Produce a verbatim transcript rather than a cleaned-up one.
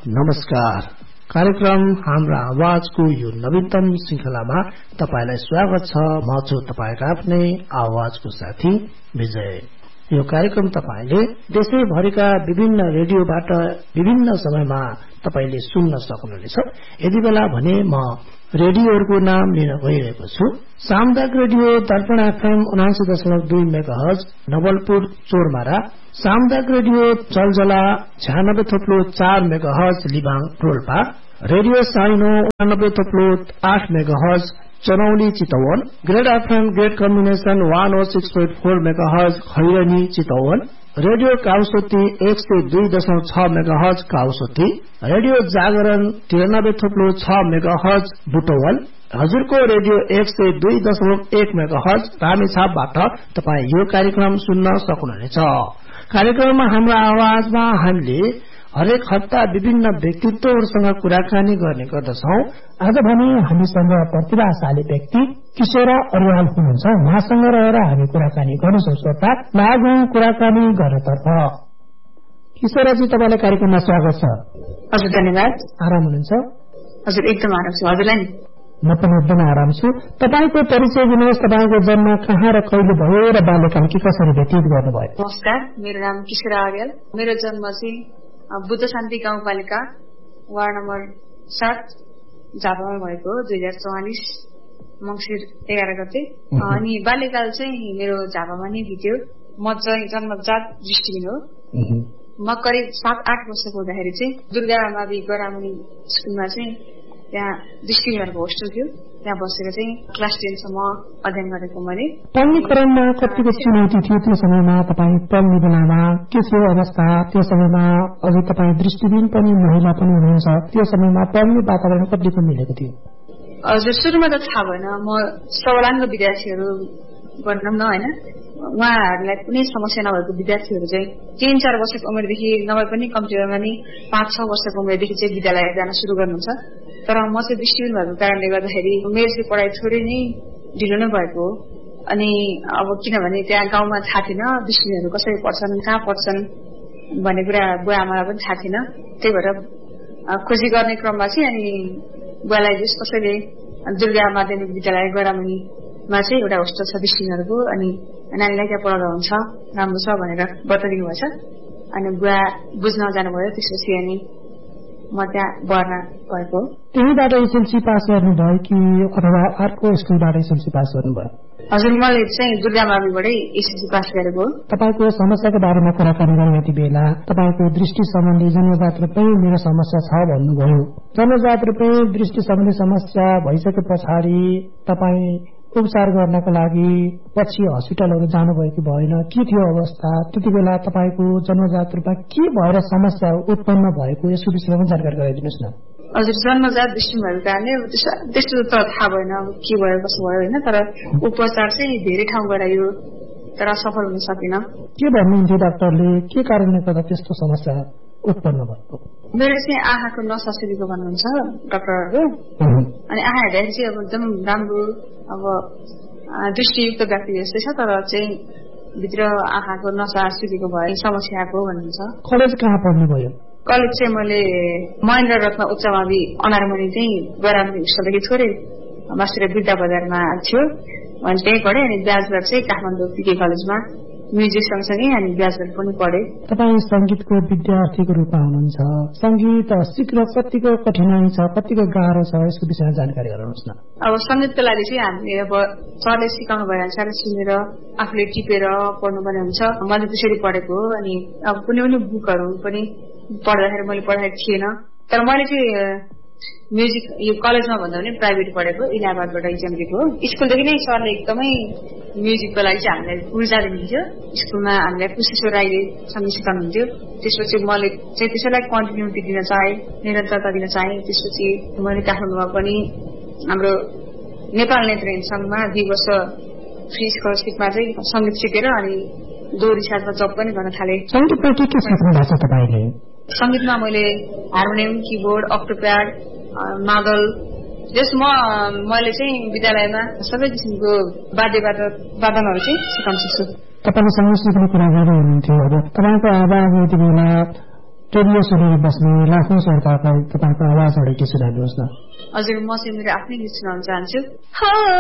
नमस्कार। कार्यक्रम हाम्रा आवाजको यो नवीनतम श्रृंखलामा तपाईलाई स्वागत छ। म छु तपाईका आफ्नै आवाजको साथी विजय। यो कार्यक्रम तपाईले देशैभरिका विभिन्न रेडियोबाट विभिन्न समयमा तपाईले सुन्न सक्नुहुनेछ। यति बेला भने म रेडियोहरुको नाम लिन गइरहेको छु। सामुदायिक रेडियो दर्पण एफएम उनासी दशमलव दुई मेगाहर्ज नवलपुर चोरमारा, सामुदायिक रेडियो चलजला छयानब्बे थोप्लो चार मेगाहर्ज लिबाङ रोल्पा, रेडियो साइनो उनानब्बे थोप्लो आठ megahertz Chanauli Chitwan, grade FM grade combination one ओ six point four megahertz Khairani Chitwan, radio काउसोती एक सय दुई दशमलव छ मेगाहर्ज काउसोती, रेडियो जागरण तिरानब्बे थोप्लो छ मेगाहर्ज बुटवल, हजुरको रेडियो एक सय दुई दशमलव एक मेगाहर्ज रामेछापबाट तपाई यो कार्यक्रम सुन्न सक्नुहुनेछ। कार्यक्रममा हाम्रो आवाजमा हामीले हरेक हप्ता विभिन्न व्यक्तित्वहरूसँग कुराकानी गर्ने गर्दछौं। आज भने हामीसँग प्रतिभाशाली व्यक्ति किशोर अरियाल हुनुहुन्छ। उहाँसँग रहेर हामी कुराकानी गर्छौं। श्रोता लागौं कुराकानी गर्नतर्फ। किशोरजी, तपाईलाई कार्यक्रममा स्वागत छ। हजुर, धन्यवाद। आराम हुनुहुन्छ? हजुर, एकदम आराम छु। हजुरलाई नि? म पनि एकदम आराम छु। तपाईको परिचय दिनुहोस्। तपाईको जन्म कहाँ र कहिले भयो र बाल्यकाल के कसरी व्यतीत गर्नुभयो? नमस्कार, मेरो नाम किशोर अरियाल। मेरो जन्म चाहिँ बुद्ध शान्ति गाउँपालिका वार्ड नम्बर सात झापामा भएको दुई हजार चौवालिस मंसिर एघार गते। अनि बाल्यकाल चाहिँ मेरो झापामा नै बित्यो। म चाहिँ जन्मजात दृष्टिहीन हो। म करिब सात आठ वर्षको हुँदाखेरि चाहिँ दुर्गा मावि गरामुनि स्कुलमा चाहिँ त्यहाँ दृष्टिहीनहरूको होस्टेल थियो। त्यहाँ बसेर चाहिँ क्लास टेनसम्म अध्ययन गरेको मैले। पढ्ने क्रममा कतिको चुनौती थियो त्यो समयमा? तपाईँ पढ्ने बेलामा के थियो अवस्था? त्यो समयमा अझै तपाईँ दृष्टिहीन पनि महिला पनि हुनुहुन्छ। त्यो समयमा पढ्ने वातावरण कतिको मिलेको थियो? हजुर, सुरुमा त थाहा भएन। म सवलाङ्ग विद्यार्थीहरू भनौँ न होइन, उहाँहरूलाई कुनै समस्या नभएको विद्यार्थीहरू चाहिँ तीन चार वर्षको उमेरदेखि नभए पनि कम्ती उमेरमा नि पाँच छ वर्षको उमेरदेखि चाहिँ विद्यालय जान सुरु गर्नुहुन्छ। तर म चाहिँ दृष्टिहीन भएको कारणले गर्दाखेरि मेरो चाहिँ पढाइ थोरै नै ढिलो नै भएको हो। अनि अब किनभने त्यहाँ गाउँमा थाहा थिएन दृष्टिहीनहरू कसरी पढ्छन्, कहाँ पढ्छन् भन्ने कुरा बुवा आमालाई पनि थाहा थिएन। त्यही भएर खोजी गर्ने क्रममा चाहिँ अनि बुवालाई जस कसैले दुर्गा माध्यमिक विद्यालय गरामुनिमा चाहिँ एउटा होस्टेल छ दृष्टिहीनहरूको, अनि नानीलाई त्यहाँ पढाउँदा हुन्छ, राम्रो छ भनेर बताइदिनु भएछ। अनि बुवा बुझ्न जानुभयो। त्यसपछि अनि म त्यहाँ भर्ना भएको। त्यहीबाट एसएलसी पास गर्नुभयो कि अथवा अर्को स्कुलबाट एसएलसी पास गर्नुभयो? हजुर, मैले चाहिँ दुर्गा माविबाटै एसएलसी पास गरेको हो। तपाईको समस्याको बारेमा कुराकानी गर्ने यति बेला तपाईको दृष्टि सम्बन्धी जन्मजात रूपै मेरो समस्या छ भन्नुभयो। जन्मजात रूपै दृष्टि सम्बन्धी समस्या भइसके पछाडि तपाई उपचार गर्नको लागि पछि हस्पिटलहरू जानुभयो कि भएन? के थियो अवस्था त्यति बेला? तपाईको जन्मजात रूपमा के भएर समस्या उत्पन्न भएको यसको विषयमा जानकारी गराइदिनुहोस् न। हजुर, जन्मजात दृष्टि भएको कारणले त्यस्तो त थाहा भएन के भयो कसो भयो होइन। तर उपचार चाहिँ धेरै ठाउँ गराइयो तर सफल हुन सकेन। के भन्नुहुन्थ्यो डाक्टरले? के कारणले गर्दा त्यस्तो समस्या उत्पन्न भएको? मेरो चाहिँ आँखाको नसा सिरेको भन्नुहुन्छ डाक्टरहरू। अनि आँखा हेर्दाखेरि चाहिँ अब एकदम राम्रो अब दृष्टियुक्त व्यक्ति जस्तै छ, तर चाहिँ भित्र आँखाको नसा सिरेको भए समस्या आएको भन्नुहुन्छ। कलेज कहाँ पढ्नुभयो? कलेज चाहिँ मैले महेन्द्र रत्न उच्च मावि अनारमणि चाहिँ गरामुनि होस्टेलदेखि थोरै मास्टर विद्या बजारमा थियो, अनि त्यही पढेँ। अनि ब्याचलर चाहिँ काठमाडौँ पिके कलेजमा म्युजिक सँगसँगै अनि ब्याचलर पनि पढेँ। तपाईँ संगीतको विद्यार्थीको रूपमा हुनुहुन्छ। संगीत सिक्न कतिको कठिनाई छ, कतिको गाह्रो छ, यसको विषयमा जानकारी गराउनुहोस् न। अब संगीतको लागि चाहिँ हामीले अब सरले सिकाउनु भए अनुसार सुनेर आफूले टिपेर पढ्नुपर्ने हुन्छ। मैले त्यसरी पढेको हो। अनि अब कुनै पनि बुकहरू पनि पढ्दाखेरि मैले पढाएको थिएन। तर मैले चाहिँ म्युजिक यो कलेजमा भन्दा पनि प्राइभेट पढेको, इलाहाबादबाट इक्जाम दिएको हो। स्कुलदेखि नै सरले एकदमै म्युजिकको लागि चाहिँ हामीलाई ऊर्जा दिनुहुन्थ्यो। स्कुलमा हामीलाई पुष्पेश्वर राईले सङ्गीत सिकाउनुहुन्थ्यो। त्यसपछि मैले चाहिँ त्यसैलाई कन्टिन्युटी दिन चाहेँ, निरन्तरता दिन चाहेँ। त्यसपछि मैले काठमाडौँमा पनि हाम्रो नेपाल नेत्रहीन सङ्घमा दुई वर्ष फ्री स्कलरसिपमा चाहिँ सङ्गीत सिकेर अनि दोहोरी साथमा जब पनि गर्न थालेँ। सङ्गीतप्रति के सिक्नु भएको छ तपाईँले? सङ्गीतमा मैले हार्मोनियम, किबोर्ड, अक्टोप्याड, मादल, जस म मैले चाहिँ विद्यालयमा सबै किसिमको वाद्य वादनहरू चाहिँ सिकाउन सक्छु। तपाईँले सङ्गीत सिक्ने कुरा गर्दै हुनुहुन्थ्यो। अब तपाईँको आवाज यति बेला रेडियो सुनेर बस्ने लाखौं श्रोतालाई तपाईँको आवाज अडेकी सुनाइदिनुहोस् न। हजुर, म चाहिँ मेरो आफ्नै गीत सुनाउन चाहन्छु।